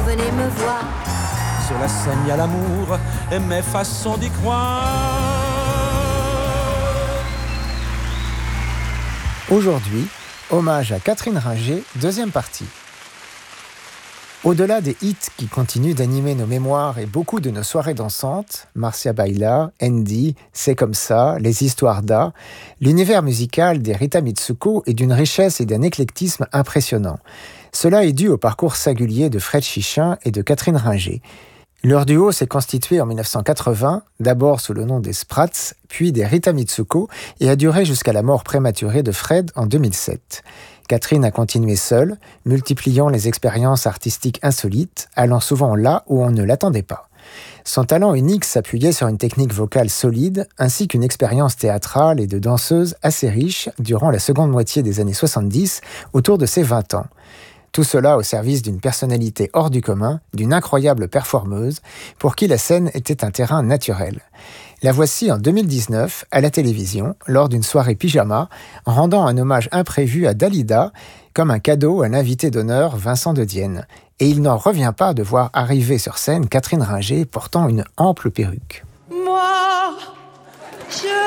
venez me voir. Sur la scène, il y a l'amour et mes façons d'y croire. Aujourd'hui, hommage à Catherine Ringer, deuxième partie. Au-delà des hits qui continuent d'animer nos mémoires et beaucoup de nos soirées dansantes, Marcia Baila, Andy, C'est comme ça, Les histoires d'A, l'univers musical des Rita Mitsuko est d'une richesse et d'un éclectisme impressionnant. Cela est dû au parcours singulier de Fred Chichin et de Catherine Ringer. Leur duo s'est constitué en 1980, d'abord sous le nom des Sprats, puis des Rita Mitsuko, et a duré jusqu'à la mort prématurée de Fred en 2007. Catherine a continué seule, multipliant les expériences artistiques insolites, allant souvent là où on ne l'attendait pas. Son talent unique s'appuyait sur une technique vocale solide, ainsi qu'une expérience théâtrale et de danseuse assez riche durant la seconde moitié des années 70, autour de ses 20 ans. Tout cela au service d'une personnalité hors du commun, d'une incroyable performeuse, pour qui la scène était un terrain naturel. La voici en 2019, à la télévision, lors d'une soirée pyjama, en rendant un hommage imprévu à Dalida, comme un cadeau à l'invité d'honneur Vincent de Dienne. Et il n'en revient pas de voir arriver sur scène Catherine Ringer portant une ample perruque. Moi, je